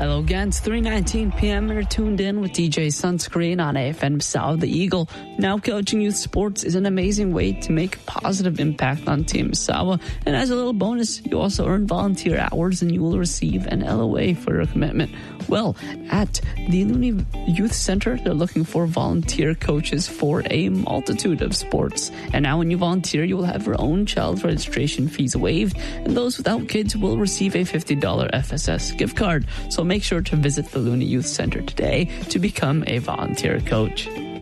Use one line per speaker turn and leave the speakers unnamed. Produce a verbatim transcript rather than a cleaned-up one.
Hello again, it's three nineteen p.m. You're tuned in with D J Sunscreen on A F M South the Eagle. Now coaching youth sports is an amazing way to make a positive impact on Team Misawa. And as a little bonus, you also earn volunteer hours and you will receive an L O A for your commitment. Well, at the Looney Youth Center, they're looking for volunteer coaches for a multitude of sports. And now when you volunteer, you will have your own child's registration fees waived, and those without kids will receive a fifty dollars F S S gift card. So make sure to visit the Looney Youth Center today to become a volunteer coach.